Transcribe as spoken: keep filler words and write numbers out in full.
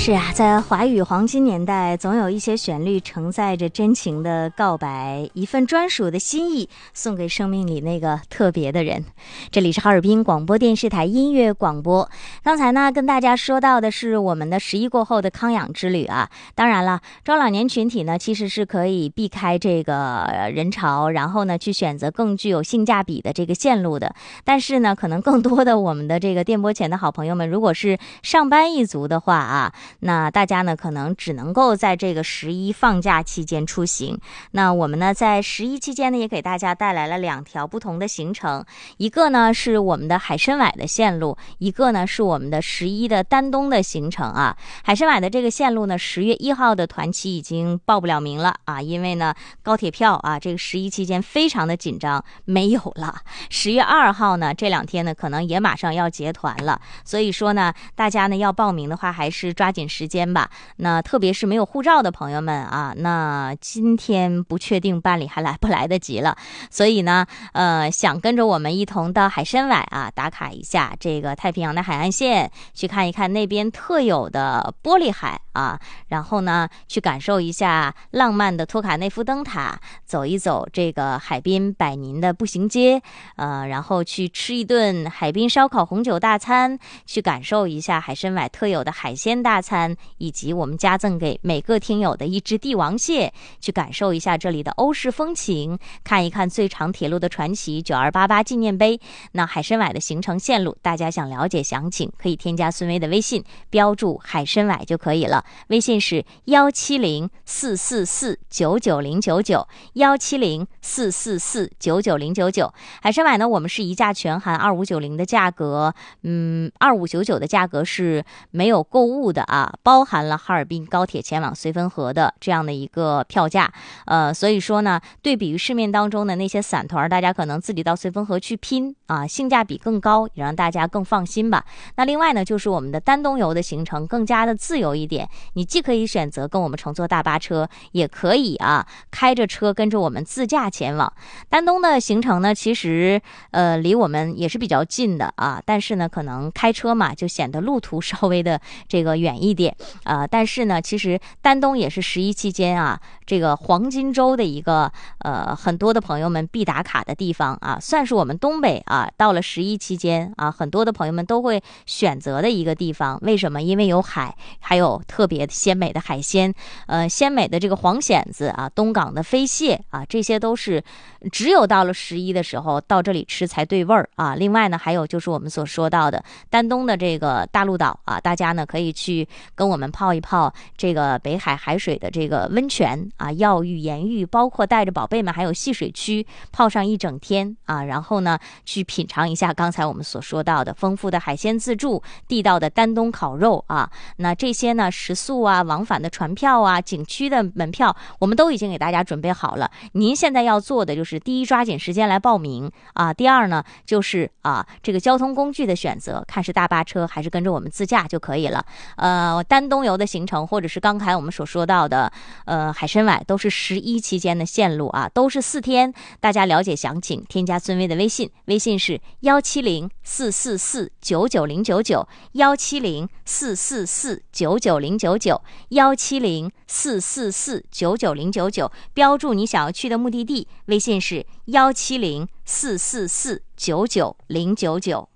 是啊，在华语黄金年代，总有一些旋律承载着真情的告白，一份专属的心意，送给生命里那个特别的人。这里是哈尔滨广播电视台音乐广播。刚才呢，跟大家说到的是我们的十一过后的康养之旅啊。当然了，中老年群体呢，其实是可以避开这个人潮，然后呢，去选择更具有性价比的这个线路的。但是呢，可能更多的我们的这个电波前的好朋友们，如果是上班一族的话啊，那大家呢可能只能够在这个十一放假期间出行。那我们呢在十一期间呢也给大家带来了两条不同的行程，一个呢是我们的海参崴的线路，一个呢是我们的十一的丹东的行程啊。海参崴的这个线路呢，十月一号的团期已经报不了名了啊，因为呢高铁票啊这个十一期间非常的紧张，没有了。十月二号呢这两天呢可能也马上要结团了，所以说呢大家呢要报名的话还是抓紧时间吧。那特别是没有护照的朋友们啊，那今天不确定办理还来不来得及了，所以呢呃，想跟着我们一同到海参崴啊打卡一下这个太平洋的海岸线，去看一看那边特有的玻璃海啊，然后呢去感受一下浪漫的托卡内夫灯塔，走一走这个海滨百宁的步行街，呃，然后去吃一顿海滨烧烤红酒大餐，去感受一下海参崴特有的海鲜大餐，以及我们加赠给每个听友的一只帝王蟹，去感受一下这里的欧式风情，看一看最长铁路的传奇九二八八纪念碑。那海参崴的行程线路，大家想了解详情可以添加孙薇的微信，标注海参崴就可以了，微信是幺七零四四四九九零九九幺七零四四四九九零九九。海参崴呢，我们是一价全含二五九零的价格，嗯，二五九九的价格是没有购物的啊，包含了哈尔滨高铁前往绥芬河的这样的一个票价。呃，所以说呢，对比于市面当中的那些散团，大家可能自己到绥芬河去拼啊，性价比更高，也让大家更放心吧。那另外呢，就是我们的丹东游的行程更加的自由一点，你既可以选择跟我们乘坐大巴车，也可以啊开着车跟着我们自驾前往。丹东的行程呢，其实呃离我们也是比较近的啊，但是呢，可能开车嘛，就显得路途稍微的这个远一点啊、呃。但是呢，其实丹东也是十一期间啊，这个黄金周的一个呃很多的朋友们必打卡的地方啊，算是我们东北啊到了十一期间啊，很多的朋友们都会选择的一个地方。为什么？因为有海，还有特别鲜美的海鲜，呃，鲜美的这个黄蚬子啊，东港的飞蟹啊，这些都是只有到了十一的时候到这里吃才对味儿啊。另外呢，还有就是我们所说到的丹东的这个大陆岛啊，大家呢可以去跟我们泡一泡这个北海海水的这个温泉啊，药浴、盐浴，包括带着宝贝们还有戏水区泡上一整天啊，然后呢去品尝一下刚才我们所说到的丰富的海鲜自助、地道的丹东烤肉啊。那这些呢食宿啊、往返的船票啊、景区的门票，我们都已经给大家准备好了。您现在要做的就是第一，抓紧时间来报名啊；第二呢，就是啊这个交通工具的选择，看是大巴车还是跟着我们自驾就可以了。呃，丹东游的行程，或者是刚才我们所说到的呃海参崴，都是十一期间的线路啊，都是四天。大家了解详情，添加孙薇的微信，微信是幺七零四四四九九零九九幺七零四四四九九零九九幺七零四四四九九零九九，标注你想要去的目的地，微信是幺七零四四四九九零九九。